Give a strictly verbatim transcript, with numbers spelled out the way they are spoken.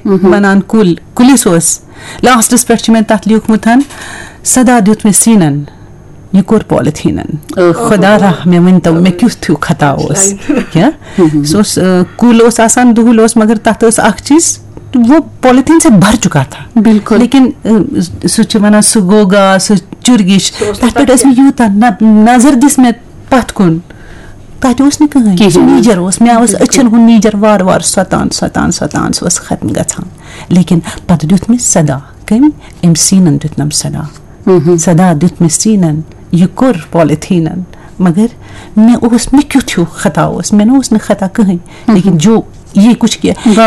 बनान कुल कुलिस ओस लास्टस पे मैं तथ लिखमुत सदा दुत मे सीनन यह कोर पॉलिथीनन खुदा रह मे वन तो मे क्युथ थ्यू खता ओस क्या सोस कुल ओस आसान दुहुल ओस मगर तथ ओस अख चीज वो पॉलिथीन से भर चुका था बिल्कुल लेकिन सुच वना सु गोगा सु चुरगिश तथ पे यूत नजर दिस मे पथ कुन तत कहीं नीजर मे अचन हूं नीजर वार वार सतान सतान सतान सह खत्म गसान लेकिन पत दुत मे सदा कम अम सीनन दुतनम सदा सदा दुत मे सीनन यह कोर पॉलिथीनन मगर मे उस मे क्यों थ्यू खता उस मे न खता कहीं लेकिन जो ये कुछ किया